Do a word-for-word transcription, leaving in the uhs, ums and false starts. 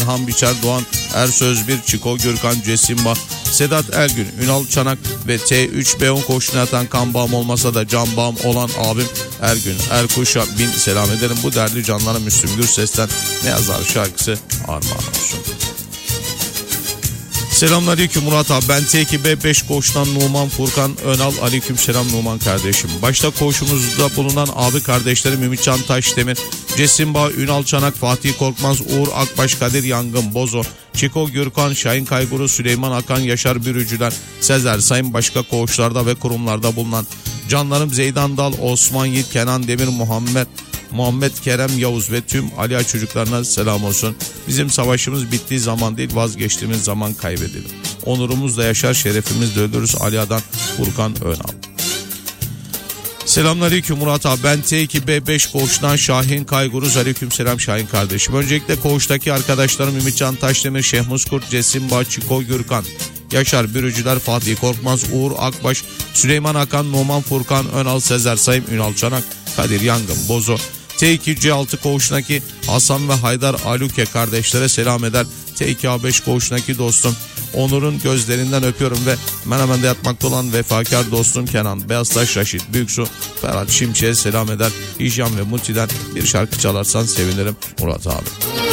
İlhan Biçer, Doğan Ersöz bir, Çiko Gürkan, Cesimba, Sedat Ergün, Ünal Çanak ve T üç B on koşuna yatan kan bağım olmasa da can bağım olan abim Ergün Erkuş'a bin selam ederim. Bu değerli canlara Müslüm Gürses'ten Ne Yazar şarkısı armağan olsun. Selamünaleyküm Murat abi, ben T iki B beş koğuştan Numan Furkan Önal. Aleyküm selam Numan kardeşim. Başta koğuşumuzda bulunan abi kardeşlerim Ümitcan Taşdemir, Cesimba, Ünal Çanak, Fatih Korkmaz, Uğur Akbaş, Kadir Yangın, Bozo, Çiko Gürkan, Şahin Kayguru, Süleyman Akan, Yaşar Bürücüler, Sezer Sayın, başka koğuşlarda ve kurumlarda bulunan canlarım Zeydan Dal, Osman Yiğit, Kenan Demir, Muhammed Muhammed Kerem Yavuz ve tüm Aliya çocuklarına selam olsun. Bizim savaşımız bittiği zaman değil, vazgeçtiğimiz zaman kaybedilir. Onurumuzla yaşar, şerefimizle ölürüz. Aliya'dan Furkan Önal. Selamünaleyküm Murat abi, ben T iki B beş koğuştan Şahin Kayguruz. Aleyküm selam Şahin kardeşim. Öncelikle koğuştaki arkadaşlarım Ümitcan Taşdemir, Şehmus Kurt, Cesimba, Çiko Gürkan, Yaşar Bürücüler, Fatih Korkmaz, Uğur Akbaş, Süleyman Akan, Numan Furkan Önal, Sezer Sayım, Ünal Çanak, Kadir Yangın, Bozo, T iki C altı koğuşundaki Hasan ve Haydar Aluke kardeşlere selam eder. T iki A beş koğuşundaki dostum Onur'un gözlerinden öpüyorum ve Menemen'de yatmakta olan vefakar dostum Kenan, Beyaztaş Raşit Büyüksu, Ferhat Şimşek'e selam eder. İjyan ve Multi'den bir şarkı çalarsan sevinirim Murat abi.